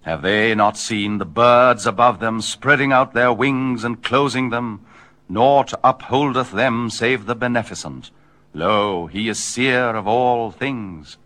Have they not seen the birds above them spreading out their wings and closing them? Naught upholdeth them save the beneficent. Lo, he is seer of all things.